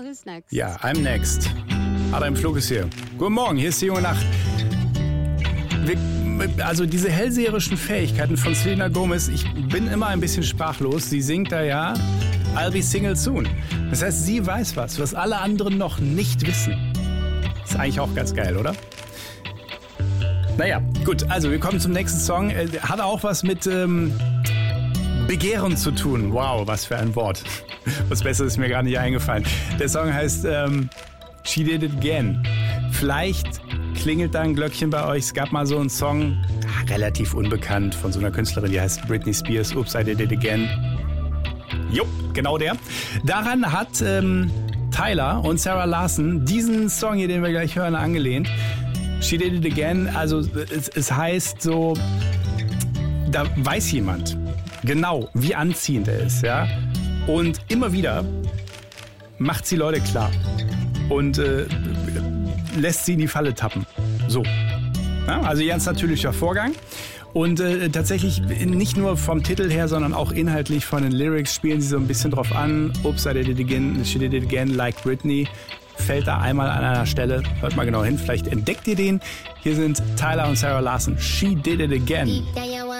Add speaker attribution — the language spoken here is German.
Speaker 1: who's next?
Speaker 2: Ja, I'm next. Adam Flug ist hier. Guten Morgen, hier ist die junge Nacht. Also diese hellseherischen Fähigkeiten von Selena Gomez, ich bin immer ein bisschen sprachlos. Sie singt da ja, I'll be single soon. Das heißt, sie weiß was alle anderen noch nicht wissen. Ist eigentlich auch ganz geil, oder? Naja, gut, also wir kommen zum nächsten Song. Hat auch was mit Begehren zu tun. Wow, was für ein Wort. Was Besseres ist mir gar nicht eingefallen. Der Song heißt She Did It Again. Vielleicht klingelt da ein Glöckchen bei euch. Es gab mal so einen Song, relativ unbekannt, von so einer Künstlerin, die heißt Britney Spears, Oops, I Did It Again. Jo, genau der. Daran hat Tyler und Sarah Larson diesen Song hier, den wir gleich hören, angelehnt. She Did It Again, also es heißt so, da weiß jemand genau, wie anziehend er ist, ja. Und immer wieder macht sie Leute klar und lässt sie in die Falle tappen. So. Ja, also ganz natürlicher Vorgang. Und tatsächlich nicht nur vom Titel her, sondern auch inhaltlich von den Lyrics spielen sie so ein bisschen drauf an. Oops, I did it again, she did it again, like Britney. Fällt da einmal an einer Stelle. Hört mal genau hin, vielleicht entdeckt ihr den. Hier sind Tyler und Sarah Larson. She Did It Again.